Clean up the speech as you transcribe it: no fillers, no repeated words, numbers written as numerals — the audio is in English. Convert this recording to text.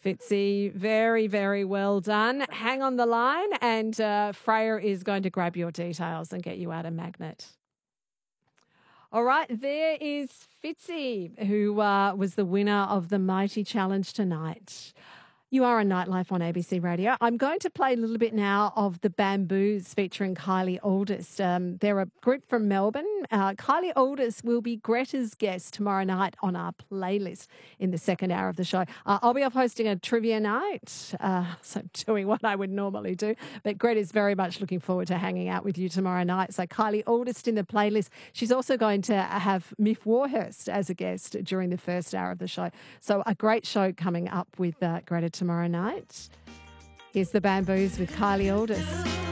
Fitzy, very, very well done. Hang on the line and Freya is going to grab your details and get you out a magnet. All right, there is Fitzy, who was the winner of the Mighty Challenge tonight. You are on Nightlife on ABC Radio. I'm going to play a little bit now of the Bamboos featuring Kylie Aldis. They're a group from Melbourne. Kylie Aldis will be Greta's guest tomorrow night on our playlist in the second hour of the show. I'll be off hosting a trivia night, so doing what I would normally do. But Greta's very much looking forward to hanging out with you tomorrow night. So Kylie Aldis in the playlist. She's also going to have Miff Warhurst as a guest during the first hour of the show. So a great show coming up with Greta tomorrow night. Here's the Bamboos with Kylie Aldis.